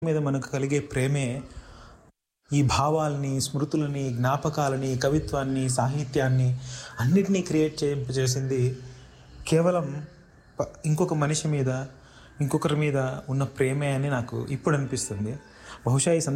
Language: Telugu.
మీద మనకు కలిగే ప్రేమే ఈ భావాల్ని, స్మృతులని, జ్ఞాపకాలని, కవిత్వాన్ని, సాహిత్యాన్ని అన్నిటినీ క్రియేట్ చేసింది కేవలం ఇంకొక మనిషి మీద, ఇంకొకరి మీద ఉన్న ప్రేమే అని నాకు ఇప్పుడు అనిపిస్తుంది. బహుశా ఈ